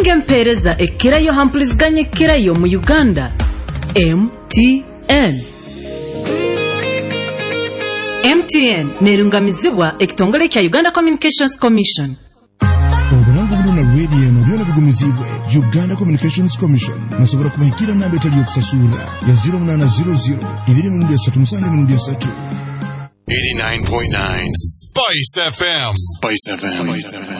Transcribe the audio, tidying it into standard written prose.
Singe mpereza ekirayo hampuliziganye ekirayo mu Uganda. MTN nerungamizibwa ekitongole kya Uganda Communications Commission. Obulango buluna radio no byona bigumizibwe Uganda Communications Commission. Nasobora kubahikira namba etali okusasula ya 0800 237 89.9 Spice FM.